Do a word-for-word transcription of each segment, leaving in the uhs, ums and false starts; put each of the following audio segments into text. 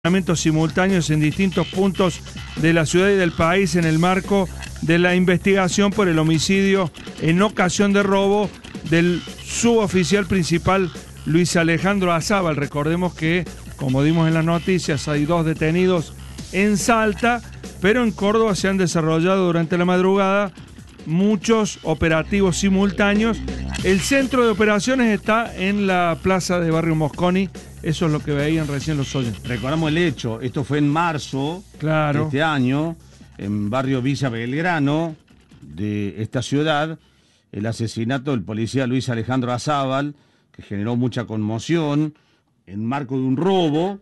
Simultáneos en distintos puntos de la ciudad y del país en el marco de la investigación por el homicidio en ocasión de robo del suboficial principal Luis Alejandro Azábal. Recordemos que, como dimos en las noticias, hay dos detenidos en Salta, pero en Córdoba se han desarrollado durante la madrugada muchos operativos simultáneos. El centro de operaciones está en la plaza de Barrio Mosconi. Eso es lo que veían recién los oyentes. Recordamos el hecho, esto fue en marzo claro. de este año, en barrio Villa Belgrano de esta ciudad, el asesinato del policía Luis Alejandro Azábal, que generó mucha conmoción, en marco de un robo,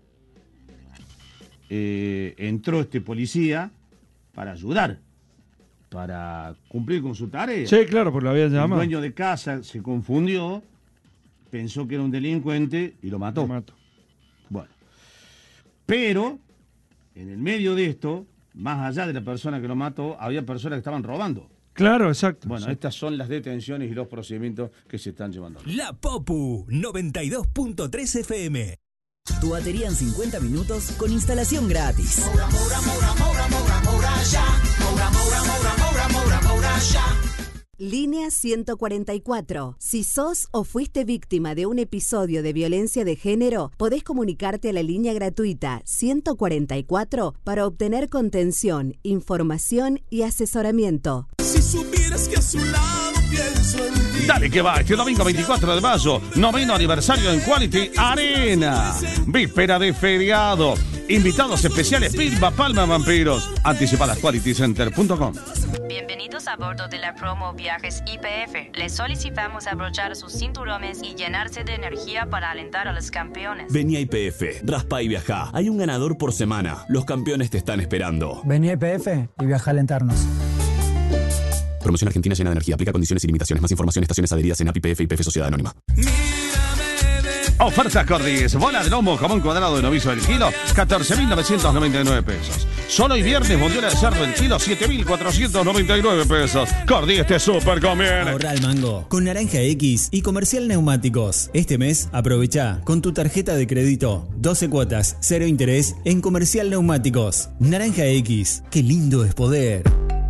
eh, entró este policía para ayudar, para cumplir con su tarea. Sí, claro, porque lo habían llamado. El dueño de casa se confundió, pensó que era un delincuente y lo mató. Lo mató. Bueno, pero en el medio de esto, más allá de la persona que lo mató, había personas que estaban robando. Claro, exacto. Bueno, sí. Estas son las detenciones y los procedimientos que se están llevando. La Popu noventa y dos punto tres F M. Tu batería en cincuenta minutos con instalación gratis. Moura, Moura, Moura, Moura, Moura, Moura, ya. Moura, Moura, Moura, Moura, Moura, Moura, ya. Línea ciento cuarenta y cuatro. Si sos o fuiste víctima de un episodio de violencia de género, podés comunicarte a la línea gratuita ciento cuarenta y cuatro para obtener contención, información y asesoramiento. Si supieras que a su lado pienso en ti. Dale que va, este domingo veinticuatro de mayo, noveno aniversario en Quality Arena. Víspera de feriado. Invitados especiales Pilba Palma Vampiros. Anticipadas quality center punto com. Bienvenidos a bordo de la promo Viajes Y P F. Les solicitamos abrochar sus cinturones y llenarse de energía para alentar a los campeones. Vení a Y P F, raspa y viajá. Hay un ganador por semana. Los campeones te están esperando. Vení a Y P F y viaja a alentarnos. Promoción Argentina llena de energía. Aplica condiciones y limitaciones. Más información, estaciones adheridas en A P I P F y P F Sociedad Anónima. Ofertas Cordis, bola de lomo, jamón cuadrado de novizo del kilo, catorce mil novecientos noventa y nueve pesos. Solo hoy viernes, bondiola de cerdo del kilo, siete mil cuatrocientos noventa y nueve pesos. Cordis, te súper conviene. Ahorra al mango con Naranja X y Comercial Neumáticos. Este mes, aprovecha con tu tarjeta de crédito. doce cuotas, cero interés en Comercial Neumáticos. Naranja X, qué lindo es poder.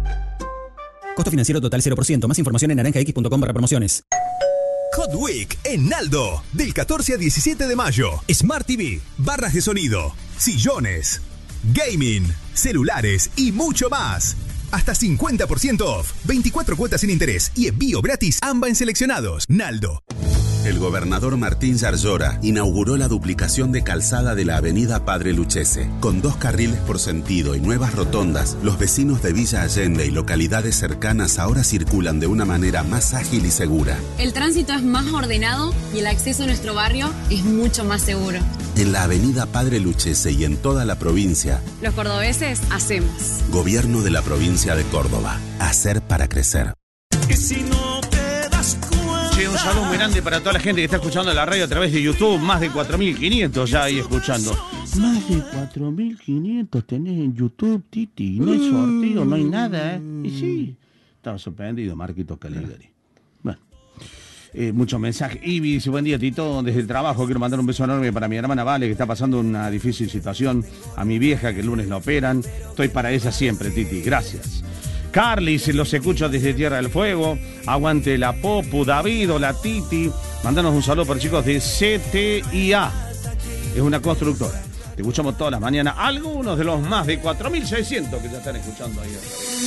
Costo financiero total cero por ciento. Más información en naranja x punto com barra promociones. Hot Week en Naldo, del catorce al diecisiete de mayo. Smart T V, barras de sonido, sillones, gaming, celulares y mucho más. Hasta cincuenta por ciento off, veinticuatro cuotas sin interés y envío gratis A M B A en seleccionados. Naldo. El gobernador Martín Yarlora inauguró la duplicación de calzada de la avenida Padre Lucchese. Con dos carriles por sentido y nuevas rotondas, los vecinos de Villa Allende y localidades cercanas ahora circulan de una manera más ágil y segura. El tránsito es más ordenado y el acceso a nuestro barrio es mucho más seguro. En la avenida Padre Lucchese y en toda la provincia, los cordobeses hacemos. Gobierno de la provincia de Córdoba. Hacer para crecer. Y si no te das cuenta. Un saludo muy grande para toda la gente que está escuchando la radio a través de YouTube. Más de cuatro mil quinientos ya ahí escuchando. Más de cuatro mil quinientos tenés en YouTube, Titi. No hay sorteo, no hay nada, ¿eh? Y sí, estaba sorprendido, Marquito Caligari. Bueno, eh, muchos mensajes. Ibi dice, buen día, Tito, desde el trabajo quiero mandar un beso enorme para mi hermana Vale, que está pasando una difícil situación. A mi vieja, que el lunes la operan. Estoy para ella siempre, Titi. Gracias. Carly, se los escucho desde Tierra del Fuego. Aguante la Popu, David o la Titi. Mándanos un saludo para chicos de C T I A. Es una constructora. Te escuchamos todas las mañanas. Algunos de los más de cuatro mil seiscientos que ya están escuchando ahí.